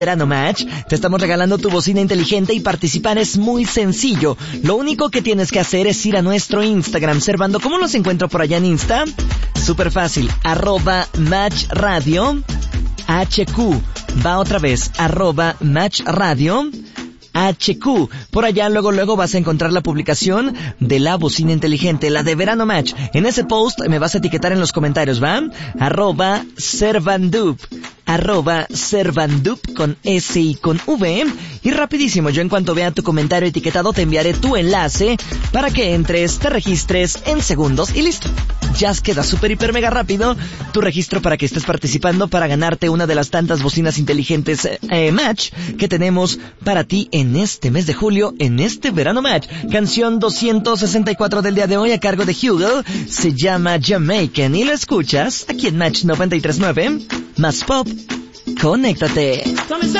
Verano Match, te estamos regalando tu bocina inteligente y participar es muy sencillo. Lo único que tienes que hacer es ir a nuestro Instagram. Servando, ¿cómo los encuentro por allá en Insta? Súper fácil, @matchradio HQ. Va otra vez, @matchradio HQ. Por allá luego vas a encontrar la publicación de la bocina inteligente, la de Verano Match. En ese post me vas a etiquetar en los comentarios, ¿va? @Servandup con S y con V. Y rapidísimo, yo en cuanto vea tu comentario etiquetado te enviaré tu enlace para que entres, te registres en segundos y listo. Ya queda súper hiper mega rápido tu registro para que estés participando para ganarte una de las tantas bocinas inteligentes Match que tenemos para ti en este mes de julio, en este Verano Match. Canción 264 del día de hoy a cargo de Hugo, se llama Jamaican y lo escuchas aquí en Match 93.9. Más pop, conéctate.